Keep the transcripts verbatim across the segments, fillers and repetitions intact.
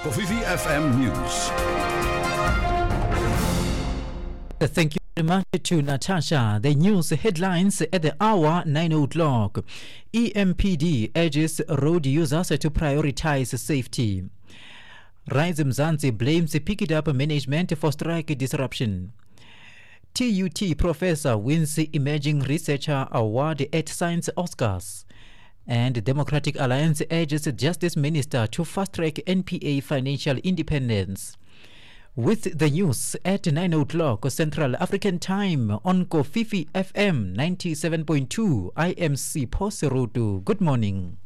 Kofifi F M News. Thank you very much to Natasha. The news headlines at the hour nine o'clock. E M P D urges road users to prioritize safety. Rise Mzansi blames Pick It Up management for strike disruption. T U T professor wins Emerging Researcher Award at Science Oscars. And Democratic Alliance urges Justice Minister to fast-track N P A financial independence. With the news at nine o'clock Central African Time on Kofifi F M ninety-seven point two, I am Sipho Serotu. Good morning.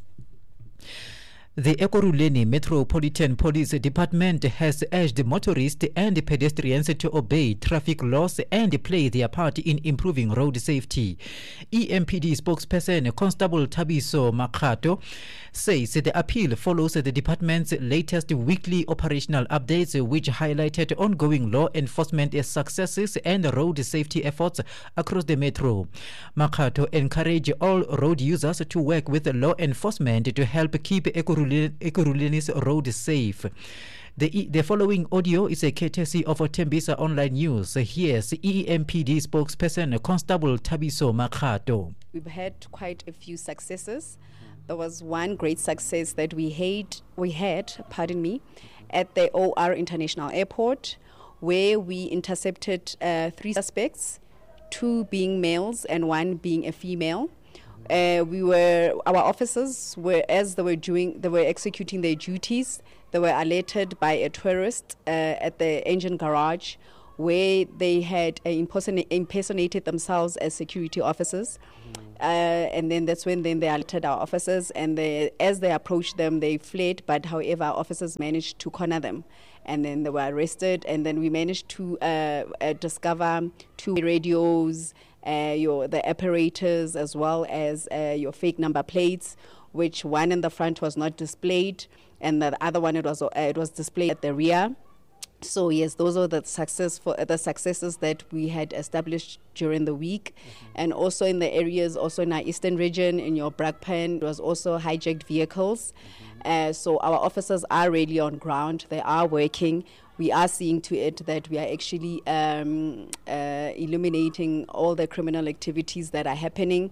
The Ekurhuleni Metropolitan Police Department has urged motorists and pedestrians to obey traffic laws and play their part in improving road safety. E M P D spokesperson Constable Thabiso Makgato says the appeal follows the department's latest weekly operational updates, which highlighted ongoing law enforcement successes and road safety efforts across the metro. Makgato encouraged all road users to work with law enforcement to help keep Ekurhuleni's road safe. The, the following audio is a courtesy of Tembisa Online News. Here's E M P D spokesperson Constable Thabiso Makgato. We've had quite a few successes. There was one great success that we had, we had, pardon me, at the O R International Airport, where we intercepted uh, three suspects, two being males and one being a female. Uh, we were, our officers were, as they were doing, they were executing their duties, they were alerted by a tourist uh, at the engine garage, where they had uh, impersonate, impersonated themselves as security officers. Mm. Uh, and then that's when then they alerted our officers, and they, as they approached them, they fled, but however, our officers managed to corner them. And then they were arrested, and then we managed to uh, uh, discover two radios, uh, your the apparatus, as well as uh, your fake number plates, which one in the front was not displayed, and the other one, it was, uh, it was displayed at the rear. So yes, those are the successful uh, the successes that we had established during the week, mm-hmm. and also in the areas, also in our eastern region, in your Brakpan, it was also hijacked vehicles. Mm-hmm. Uh, so our officers are really on ground; they are working. We are seeing to it that we are actually um, uh, illuminating all the criminal activities that are happening.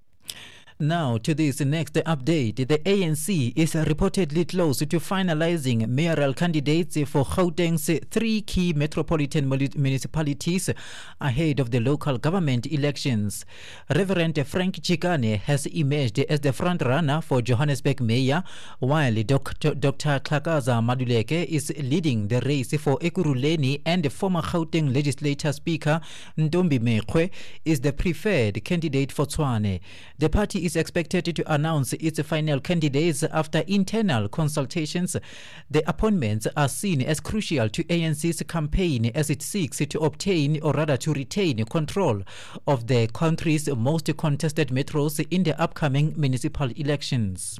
Now to this next update. The A N C is reportedly close to finalizing mayoral candidates for Gauteng's three key metropolitan municipalities ahead of the local government elections. Reverend Frank Chikane has emerged as the front-runner for Johannesburg mayor, while Doctor Doctor Tlhakaza Maduleke is leading the race for Ekurhuleni, and former Gauteng legislature speaker Ntombi Mekgwe is the preferred candidate for Tshwane. The party is expected to announce its final candidates after internal consultations. The appointments are seen as crucial to A N C's campaign as it seeks to obtain, or rather to retain, control of the country's most contested metros in the upcoming municipal elections.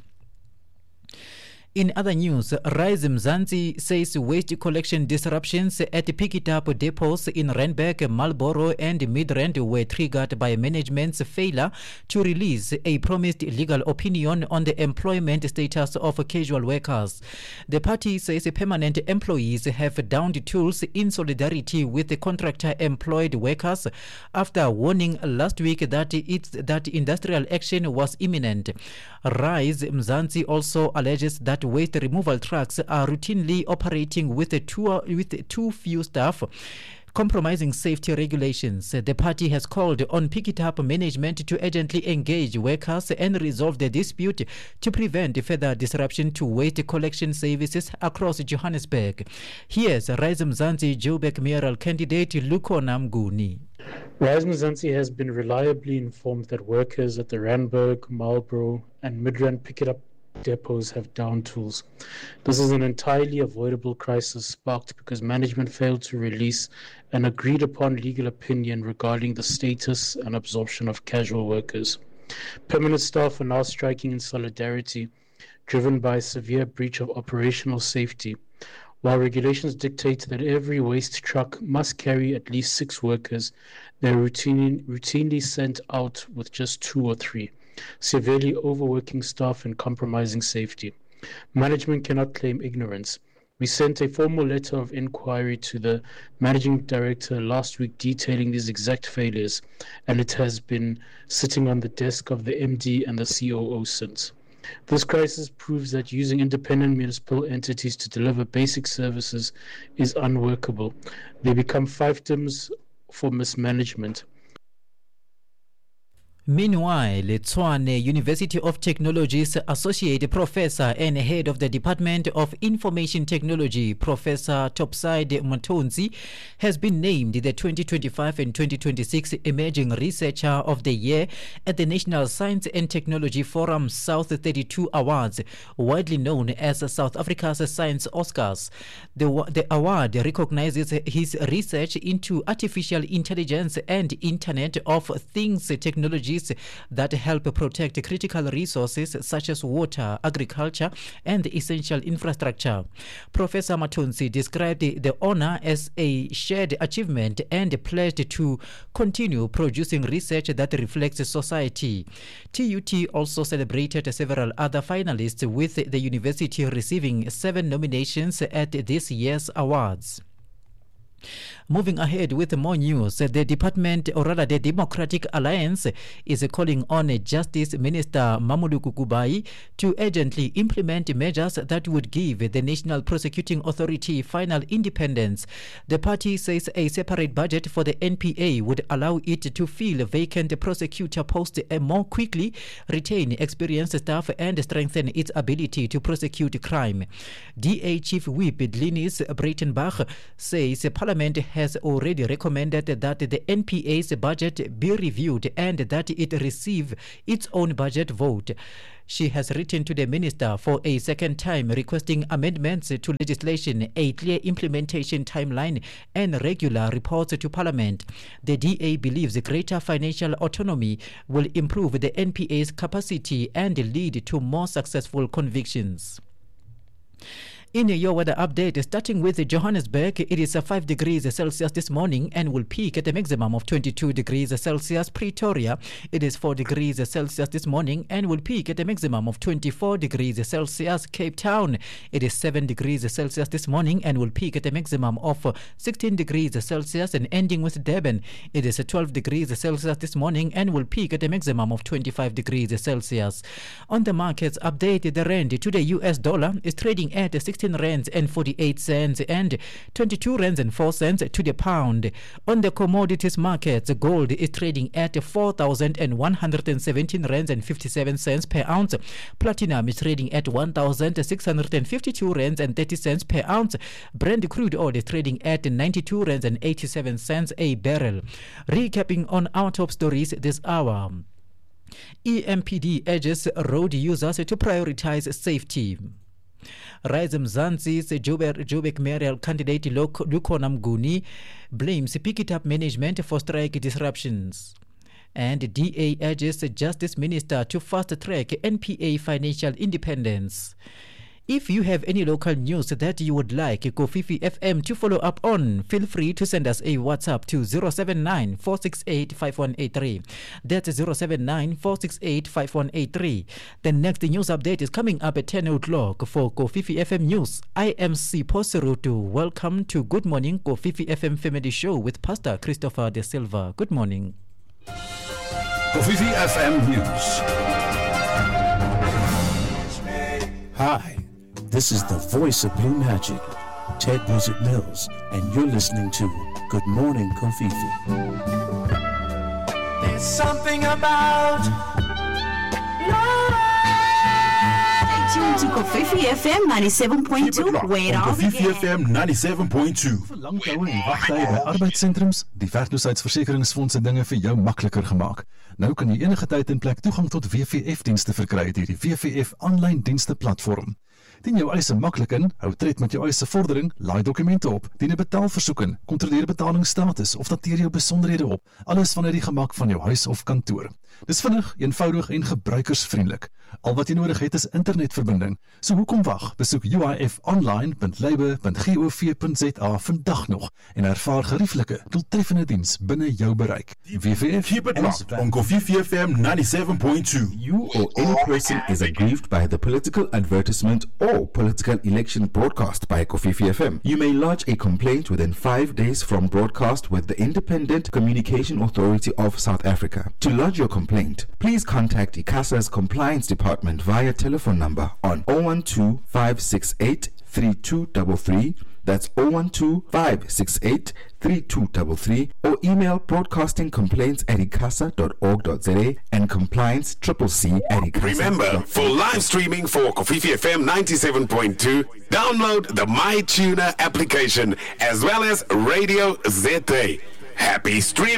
In other news, Rise Mzansi says waste collection disruptions at Pick It Up depots in Randburg, Marlborough and Midrand were triggered by management's failure to release a promised legal opinion on the employment status of casual workers. The party says permanent employees have downed tools in solidarity with the contractor-employed workers after warning last week that, it's, that industrial action was imminent. Rise Mzansi also alleges that waste removal trucks are routinely operating with a too, with too few staff, compromising safety regulations. The party has called on Pick It Up management to urgently engage workers and resolve the dispute to prevent further disruption to waste collection services across Johannesburg. Here's Rise Mzansi Joburg mayoral candidate Lukhona Mnguni. Rise Mzansi has been reliably informed that workers at the Randburg, Marlborough and Midrand Pick It Up depots have down tools. This is an entirely avoidable crisis sparked because management failed to release an agreed upon legal opinion regarding the status and absorption of casual workers. Permanent staff are now striking in solidarity, driven by a severe breach of operational safety. While regulations dictate that every waste truck must carry at least six workers, they're routinely, routinely sent out with just two or three, severely overworking staff and compromising safety. Management cannot claim ignorance. We sent a formal letter of inquiry to the managing director last week detailing these exact failures, and it has been sitting on the desk of the M D and the C O O since. This crisis proves that using independent municipal entities to deliver basic services is unworkable. They become fiefdoms for mismanagement. Meanwhile, Tshwane University of Technology's Associate Professor and Head of the Department of Information Technology, Professor Topside Matonzi, has been named the twenty twenty-five and twenty twenty-six Emerging Researcher of the Year at the National Science and Technology Forum South thirty-two Awards, widely known as South Africa's Science Oscars. The, the award recognizes his research into artificial intelligence and Internet of Things technologies that help protect critical resources such as water, agriculture, and essential infrastructure. Professor Matonzi described the, the honor as a shared achievement and pledged to continue producing research that reflects society. T U T also celebrated several other finalists, with the university receiving seven nominations at this year's awards. Moving ahead with more news, the department, or rather the Democratic Alliance, is calling on Justice Minister Mameluku Kubai to urgently implement measures that would give the National Prosecuting Authority final independence. The party says a separate budget for the N P A would allow it to fill vacant prosecutor posts more quickly, retain experienced staff, and strengthen its ability to prosecute crime. D A Chief Whip Dlinis Breitenbach says Parliament has already recommended that the N P A's budget be reviewed and that it receive its own budget vote. She has written to the minister for a second time requesting amendments to legislation, a clear implementation timeline, and regular reports to Parliament. The D A believes greater financial autonomy will improve the N P A's capacity and lead to more successful convictions. In your weather update, starting with Johannesburg, it is five degrees Celsius this morning and will peak at a maximum of twenty-two degrees Celsius. Pretoria, it is four degrees Celsius this morning and will peak at a maximum of twenty-four degrees Celsius. Cape Town, it is seven degrees Celsius this morning and will peak at a maximum of sixteen degrees Celsius. And ending with Durban, it is twelve degrees Celsius this morning and will peak at a maximum of twenty-five degrees Celsius. On the markets update, the rand to the U S dollar is trading at sixteen rands and forty-eight cents and twenty-two rands and four cents to the pound. On the commodities markets, gold is trading at four thousand one hundred seventeen rands and fifty-seven cents per ounce. Platinum is trading at one thousand six hundred fifty-two rands and thirty cents per ounce. Brent crude oil is trading at ninety-two rands and eighty-seven cents a barrel. Recapping on our top stories this hour. E M P D urges road users to prioritize safety. Rise Mzansi's Joburg mayoral candidate Lukhona Mnguni blames Pick It Up management for strike disruptions. And D A urges Justice Minister to fast-track N P A financial independence. If you have any local news that you would like Kofifi F M to follow up on, feel free to send us a WhatsApp to zero seven nine, four six eight, five one eight three. That's zero seven nine, four six eight, five one eight three. The next news update is coming up at ten o'clock for Kofifi F M News. I am Sipho Serutu. Welcome to Good Morning Kofifi F M Family Show with Pastor Christopher De Silva. Good morning. Kofifi F M News. Hi. This is the voice of Blue Magic, Ted Music Mills, and you're listening to Good Morning Kofifi. There's something about love. Stay tuned to Kofifi F M ninety-seven point two, where it all begins. Kofifi F M ninety-seven point two. Verlangtoue en wagtye by arbeidssentrums, die werkloosheidsversekeringsfondse dinge vir jou makliker gemaak. Nou kan jy enige tyd en plek toegang tot W V F-dienste verkry deur die W V F aanlyn dienste platform. Dien jou eise maklik in, hou tred met jou eise vordering, laai dokumente op, dien 'n betaalversoek in, kontroleer betalingsstatus of dateer jou besonderhede op, alles vanuit die gemak van jou huis of kantoor. Dis vinnig, eenvoudig en gebruikersvriendelik. Al wat jy nodig het is internetverbinding. So hoekom wag? Besoek u i f online punt labour punt gov punt z a vandag nog en ervaar gerieflike, doeltreffende diens binne jou bereik. W V F Keep it locked on Kofifi F M ninety-seven point two. You or any person is aggrieved by the political advertisement or political election broadcast by Kofifi F M. You may lodge a complaint within five days from broadcast with the Independent Communication Authority of South Africa. To lodge your complaint, please contact ICASA's Compliance Department via telephone number on zero one two, five six eight, three two three three. That's zero one two, five six eight, three two three three, or email broadcastingcomplaints at icasa dot org dot za and compliance triple C at icasa. Remember, for live streaming for Kofifi F M ninety-seven point two, download the MyTuner application as well as Radio Z A. Happy streaming!